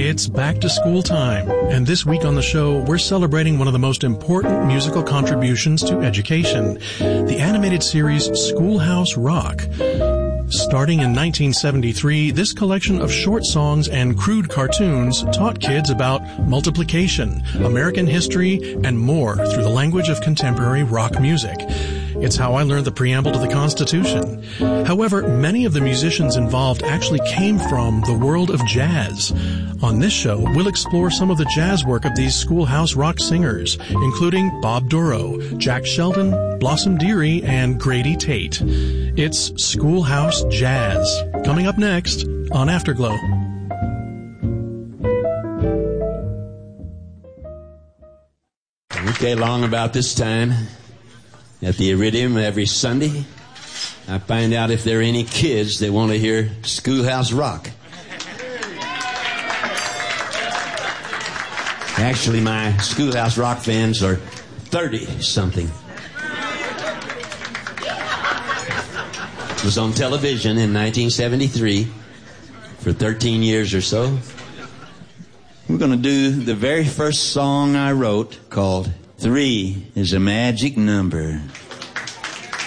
It's back to school time, and this week on the show, we're celebrating one of the most important musical contributions to education, the animated series Schoolhouse Rock. Starting in 1973, this collection of short songs and crude cartoons taught kids about multiplication, American history, and more through the language of contemporary rock music. It's how I learned the preamble to the Constitution. However, many of the musicians involved actually came from the world of jazz. On this show, we'll explore some of the jazz work of these Schoolhouse Rock singers, including Bob Dorough, Jack Sheldon, Blossom Dearie, and Grady Tate. It's Schoolhouse Jazz, coming up next on Afterglow. Okay, along about this time, at the Iridium every Sunday, I find out if there are any kids that want to hear Schoolhouse Rock. Actually, my Schoolhouse Rock fans are 30-something. It was on television in 1973 for 13 years or so. We're going to do the very first song I wrote called 3 is a Magic Number.